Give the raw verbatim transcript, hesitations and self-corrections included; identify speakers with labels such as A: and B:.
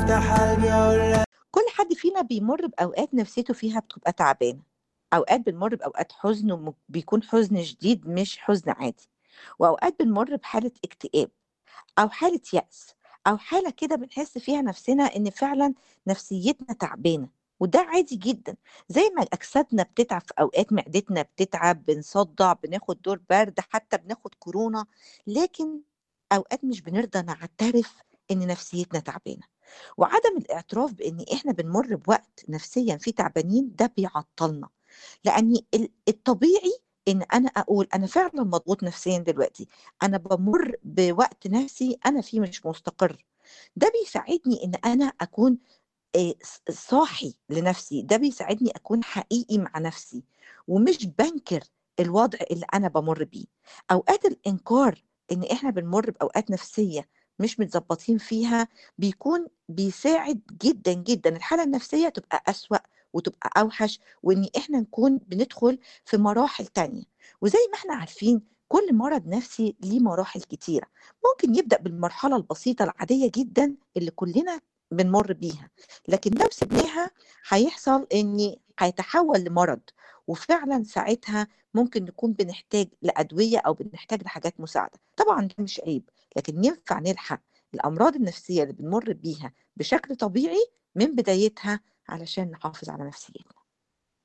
A: بفتح قلبي اقول
B: كل حد فينا بيمر بأوقات نفسيته فيها بتبقى تعبانة. أوقات بنمر بأوقات حزن وبيكون حزن شديد مش حزن عادي، وأوقات بنمر بحالة اكتئاب أو حالة يأس أو حالة كده بنحس فيها نفسنا إن فعلا نفسيتنا تعبانة. وده عادي جدا، زي ما أجسادنا بتتعب في أوقات، معدتنا بتتعب، بنصدع، بناخد دور برد، حتى بناخد كورونا. لكن أوقات مش بنرضى نعترف إن نفسيتنا تعبانة، وعدم الاعتراف بإن إحنا بنمر بوقت نفسيا فيه تعبانين ده بيعطلنا. لأن ال- الطبيعي إن أنا أقول أنا فعلا مضغوط نفسيا دلوقتي، أنا بمر بوقت نفسي أنا فيه مش مستقر. ده بيساعدني إن أنا أكون آه، ص- صاحي لنفسي، ده بيساعدني أكون حقيقي مع نفسي ومش بنكر الوضع اللي أنا بمر بيه. أوقات الإنكار إن إحنا بنمر بأوقات نفسية مش متظبطين فيها بيكون بيساعد جدا جدا الحالة النفسية تبقى أسوأ وتبقى أوحش، وإن إحنا نكون بندخل في مراحل تانية. وزي ما إحنا عارفين كل مرض نفسي ليه مراحل كتيرة. ممكن يبدأ بالمرحلة البسيطة العادية جدا اللي كلنا بنمر بيها، لكن لو سبناها هيحصل ان هيتحول لمرض، وفعلا ساعتها ممكن نكون بنحتاج لأدوية أو بنحتاج لحاجات مساعدة. طبعا ده مش عيب، لكن ينفع نلحق الأمراض النفسية اللي بنمر بيها بشكل طبيعي من بدايتها علشان نحافظ على نفسيتنا.